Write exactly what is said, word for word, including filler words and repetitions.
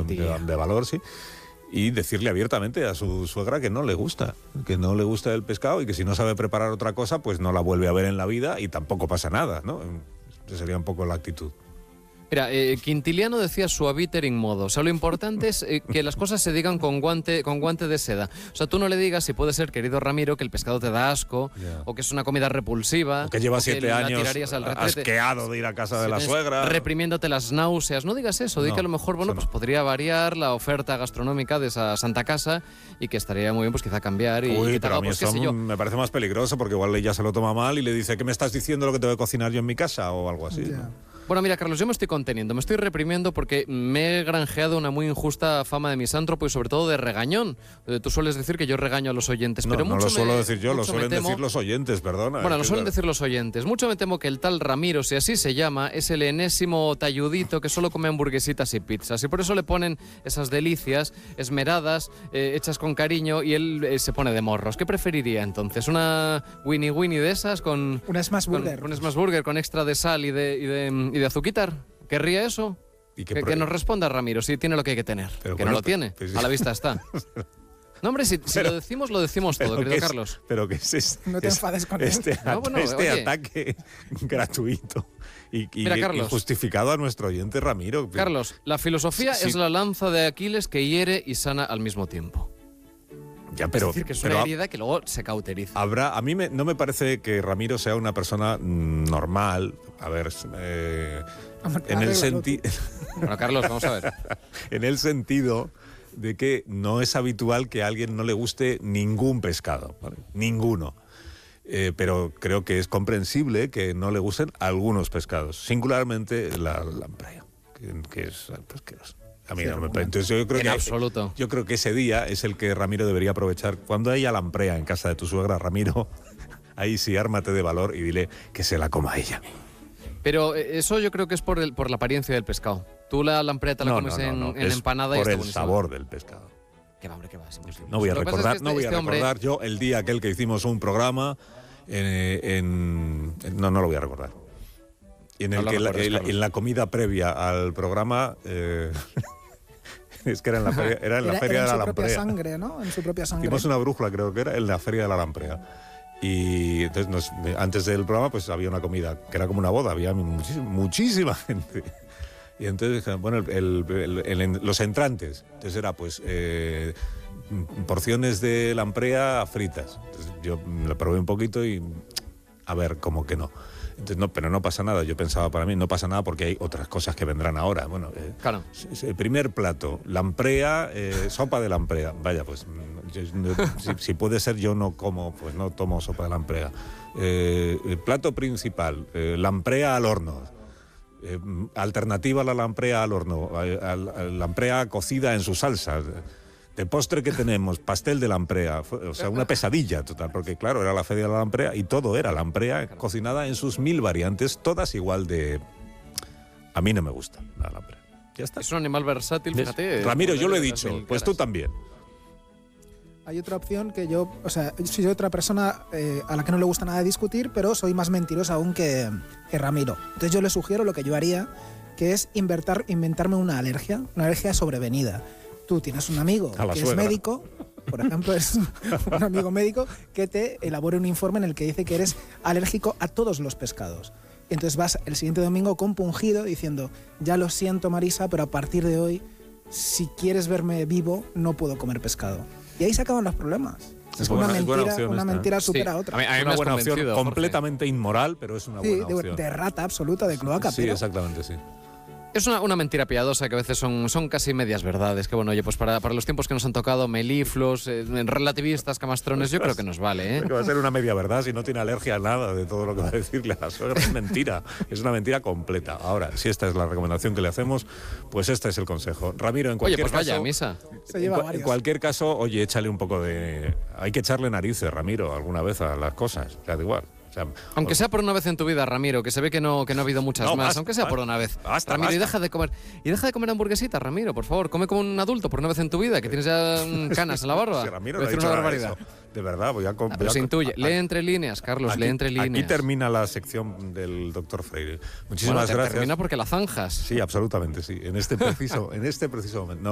de, de valor, sí. Y decirle abiertamente a su suegra que no le gusta, que no le gusta el pescado y que si no sabe preparar otra cosa, pues no la vuelve a ver en la vida y tampoco pasa nada, ¿no? Esa sería un poco la actitud. Mira, eh, Quintiliano decía suaviter in modo. O sea, lo importante es eh, que las cosas se digan con guante, con guante de seda. O sea, tú no le digas, si puede ser, querido Ramiro, que el pescado te da asco, yeah. o que es una comida repulsiva. O que lleva siete años al asqueado de ir a casa de la suegra. Reprimiéndote las náuseas. No digas eso. No, di que a lo mejor, bueno, pues no. podría variar la oferta gastronómica de esa santa casa y que estaría muy bien, pues quizá cambiar. Y Uy, que pero a mí pues, esto yo. me parece más peligroso porque igual ella se lo toma mal y le dice, ¿qué me estás diciendo lo que te voy a cocinar yo en mi casa? O algo así. Yeah. ¿no? Bueno, mira, Carlos, yo me estoy conteniendo, me estoy reprimiendo porque me he granjeado una muy injusta fama de misántropo y sobre todo de regañón. Eh, tú sueles decir que yo regaño a los oyentes, no, pero no mucho lo suelo me, decir yo, lo suelen temo, decir los oyentes, perdona. Bueno, es lo que suelen la... decir los oyentes. Mucho me temo que el tal Ramiro, si así se llama, es el enésimo talludito que solo come hamburguesitas y pizzas. Y por eso le ponen esas delicias esmeradas, eh, hechas con cariño, y él eh, se pone de morros. ¿Qué preferiría entonces? ¿Una Winnie Winnie de esas con... Una Smash Burger. Con, un Smash Burger con extra de sal y de, y de, y de azuquitar? ¿Querría eso? ¿Y que, que nos responda Ramiro, si tiene lo que hay que tener. Pero que bueno, no lo tiene, pues, a la vista está. No, hombre, si, si pero, lo decimos, lo decimos todo, querido es, Carlos. Pero que es, es no te enfades con este, él. No, bueno, este oye. ataque gratuito y, y, Mira, Carlos, y justificado a nuestro oyente Ramiro. Carlos, la filosofía sí, sí. es la lanza de Aquiles que hiere y sana al mismo tiempo. Ya, pero, es decir, que es pero una herida que luego se cauteriza. Habrá, a mí me, no me parece que Ramiro sea una persona mm, normal. A ver, eh, en el sentido... Bueno, Carlos, vamos a ver. En el sentido de que no es habitual que a alguien no le guste ningún pescado, ¿vale? Ninguno. Eh, pero creo que es comprensible que no le gusten algunos pescados, singularmente la lamprey, que, que es pesqueros. A mí sí, no me Entonces yo creo en que absoluto. Yo creo que ese día es el que Ramiro debería aprovechar. Cuando haya lamprea en casa de tu suegra, Ramiro, ahí sí ármate de valor y dile que se la coma ella. Pero eso yo creo que es por el, por la apariencia del pescado. Tú la lamprea te la no, comes no, no, no. en, en es empanada por y está el buenísimo. sabor del pescado. Qué va, hombre, qué va. Es no voy a recordar, es que este, no voy a este recordar hombre... yo el día aquel que hicimos un programa en, en, en no, no lo voy a recordar. Y en el no que la, en, en la comida previa al programa. Eh, Es que era en la feria, era en la era, feria era de la Lamprea. En su propia sangre, ¿no? En su propia sangre. Hicimos una brújula, creo que era, en la feria de la Lamprea. Y entonces, nos, antes del programa, pues había una comida que era como una boda, había muchísima, muchísima gente. Y entonces, bueno, el, el, el, el, los entrantes. Entonces era, pues, eh, porciones de lamprea fritas. Entonces yo lo probé un poquito y, a ver, como que no. Entonces, no, pero no pasa nada, yo pensaba para mí, no pasa nada porque hay otras cosas que vendrán ahora. Bueno, eh, claro. El primer plato, lamprea, eh, sopa de lamprea. Vaya, pues, yo, si, si puede ser, yo no como, pues no tomo sopa de lamprea. Eh, el plato principal, eh, lamprea al horno. Eh, alternativa a la lamprea al horno, a, a, a lamprea cocida en su salsa. De postre que tenemos, pastel de lamprea, o sea, una pesadilla total, porque claro, era la feria de la lamprea y todo era lamprea cocinada en sus mil variantes, todas igual de... A mí no me gusta la lamprea. Ya está. Es un animal versátil, fíjate. Ramiro, yo lo he dicho, pues tú también. Hay otra opción que yo, o sea, soy otra persona eh, a la que no le gusta nada discutir, pero soy más mentirosa aún que, que Ramiro. Entonces yo le sugiero lo que yo haría, que es inventar, inventarme una alergia, una alergia sobrevenida. Tú tienes un amigo que suegra. es médico, por ejemplo, es un amigo médico que te elabora un informe en el que dice que eres alérgico a todos los pescados. Entonces vas el siguiente domingo compungido diciendo, ya lo siento Marisa, pero a partir de hoy, si quieres verme vivo, no puedo comer pescado. Y ahí se acaban los problemas. Es buena, una mentira, es opción una esta. mentira supera sí. a otra. A mí, a mí es una buena opción, Jorge. completamente inmoral, pero es una sí, buena de, opción. De rata absoluta, de cloaca. Sí, pero... exactamente, sí. Es una, una mentira piadosa que a veces son, son casi medias verdades. Que bueno, oye, pues para, para los tiempos que nos han tocado, melifluos, eh, relativistas, camastrones, yo creo que nos vale, ¿eh? Que va a ser una media verdad si no tiene alergia a nada de todo lo que va a decirle a la suegra. Es mentira, es una mentira completa. Ahora, si esta es la recomendación que le hacemos, pues este es el consejo. Ramiro, en cualquier oye, pues caso... vaya, misa. Se lleva en, en cualquier caso, oye, échale un poco de... Hay que echarle narices, Ramiro, alguna vez a las cosas, ya da igual. O sea, aunque sea por una vez en tu vida, Ramiro, que se ve que no, que no ha habido muchas no, más, basta, aunque sea basta, por una vez. Basta, Ramiro, basta. y deja de comer y deja de comer hamburguesitas, Ramiro, por favor, come como un adulto por una vez en tu vida, que tienes ya canas en la barba. Si Ramiro voy a no decir ha una dicho barbaridad. eso. De verdad, voy a... Ah, pero voy a se intuye. a, Lee entre líneas, Carlos, aquí, lee entre líneas. Aquí termina la sección del doctor Freire. Muchísimas bueno, gracias. Termina porque la zanjas. Sí, absolutamente, sí. En este preciso, en este preciso momento. No.